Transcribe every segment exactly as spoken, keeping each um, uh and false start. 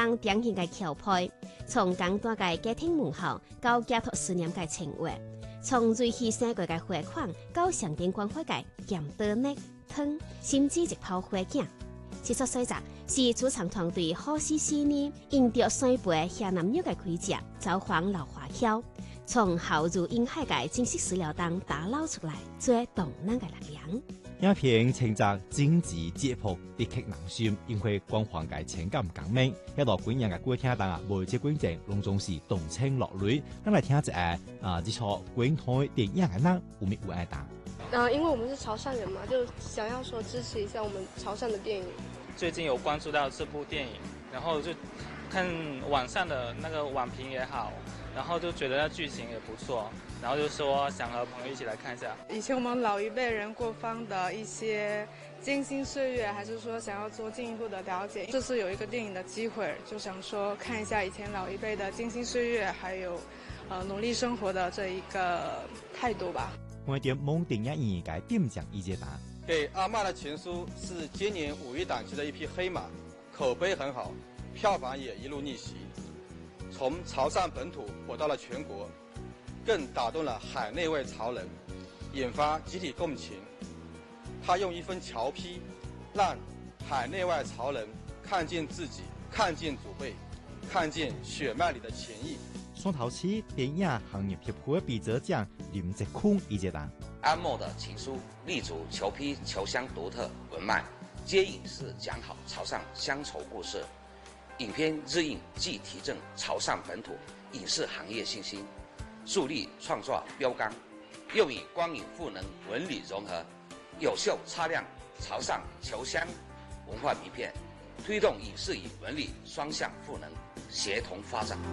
當典型嘅橋配，從簡單嘅家庭問候到寄託思念嘅情懷，從最犧牲過嘅花款到上天關懷嘅鹹多奶湯，甚至一泡花鏡。這出細集是主創團隊好絲絲呢，因着衰輩下男友嘅規則，走訪老華僑，從後入映海嘅真實史料當打撈出來最動人嘅力量。 影片稱責政治解剖的確難心，因為光環嘅情感革命，一道觀影嘅過程當啊，每節觀眾攏總是動情落淚。咱來聽一下啊，這出觀台電影嘅人有咩有愛打？ 啊，因為我們是潮汕人嘛，就想要說支持一下我們潮汕的電影。 最近有關注到這部電影，然後就看網上的那個網評也好，然後就覺得劇情也不錯，然後就說想和朋友一起來看一下。 以前我們老一輩人過方的一些艱辛歲月，還是說想要做進一步的了解，這次有一個電影的機會，就想說看一下以前老一輩的艱辛歲月，還有呃努力生活的這一個態度吧。 我哋夢電影院嘅點獎意見答。 給阿嬤的情書是今年五一檔期的一匹黑馬，口碑很好，票房也一路逆襲，從潮汕本土火到了全國，更打動了海內外潮人，引發集體共情。他用一份僑批，讓海內外潮人看見自己，看見祖輩，看見血脈裏的情誼。 雙頭市電影行業協會比者獎林澤坤意見答。 安默的情書立足僑批僑鄉獨特文脈，接影視講好潮汕鄉愁故事。影片日映既提振潮汕本土影視行業信心，樹立創作標杆，又與光影賦能文旅融合，有效擦亮潮汕僑鄉文化名片，推動影視與文旅雙向賦能，協同發展。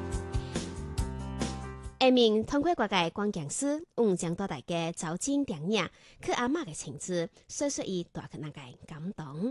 下面通過國嘅關鍵詞，我將帶大家走進電影，去阿嬤嘅情節，說說伊大個那個感動。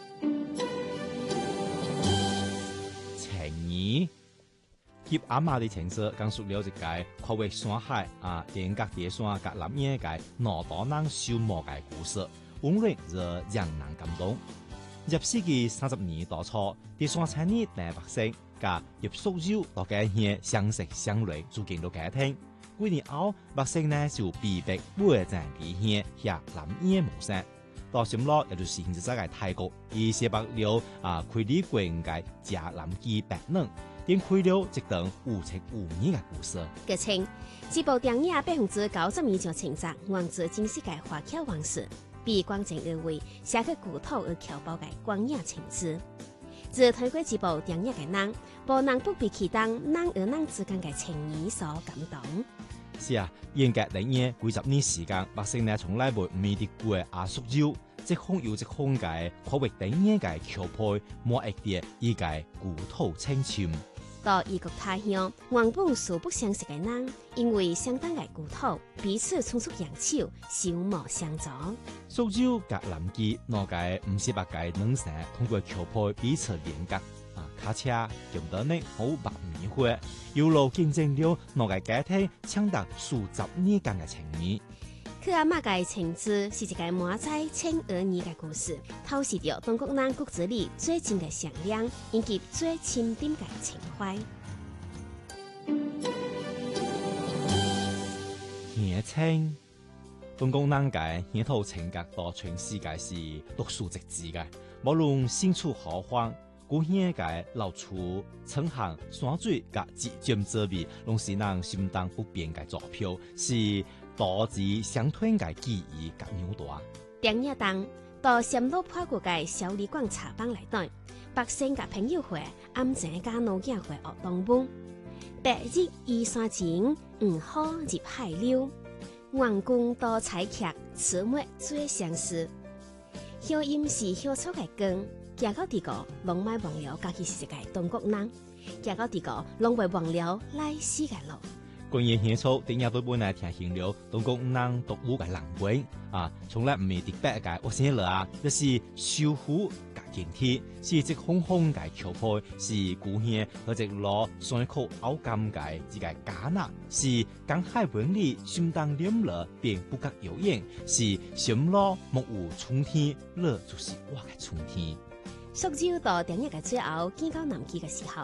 情誼，接阿嬤嘅情節，講述了一個跨越山海啊，連隔地山隔南野嘅老大人修磨嘅故事，溫暖而讓人感動。入世紀三十年代初，地山產業大百姓。甲入蘇州大家鄉相識相戀，組建咗家庭。幾年後，百姓呢就被迫搬進離鄉下南野謀生。到心落，也就是現在嘅泰國，以寫白了啊，開理關嘅嘉南記白嫩，點開了一段有情有義嘅故事。 據稱，這部電影百分之九十二就稱讚源自真實嘅華僑往事，比廣正而為寫去古土而僑胞嘅光影情節。自睇過這部電影嘅人，無能不被其當人與人之間嘅情誼所感動。 是啊，嚴格嚟講，幾十年時間，百姓呢從來未未見過阿蘇州，即空有即空嘅跨越電影嘅橋配，莫一啲依個故土青春。到異國他鄉，原本素不相識嘅人，因為相當嘅故土，彼此匆促揚手，小莫相助。蘇州甲南記兩個唔是八個兩省，通過橋配彼此連接。啊，卡車用得呢好百米花，有路見證了兩個家庭長達數十年間嘅情誼。去阿嬤嘅情節是一個滿載情兒義嘅故事，透視着中國人骨子裡最真嘅善良，以及最深沉嘅情懷。獻青，中國人嘅呢套情格到全世界是獨樹一幟嘅，無論身處何方，古獻嘅老厝、村巷、山水甲自然之美，攏是人心當不變嘅座標，是多子相傳嘅記憶甲紐帶。電影中到暹羅破過嘅小旅館茶坊內底，百姓甲朋友會暗井甲老囝會學當本。白日依山前，黃河入海流。王公多彩劇，此末最相似。鄉音是鄉草嘅根，行到地個，攏莫忘了家己是一個中國人；行到地個，攏袂忘了來時嘅路。關於鄉草，電影都本來聽行了中國人獨有嘅人文啊，從來唔係特別嘅，我先來啊，這是修復甲建體，是即風風嘅橋配，是古縣和即攞山口凹甘嘅一個假納，是江海文理相當黏熱並不覺有影，是心路莫有春天，樂就是我嘅春天。蘇州到電影嘅最後見到南記嘅時候，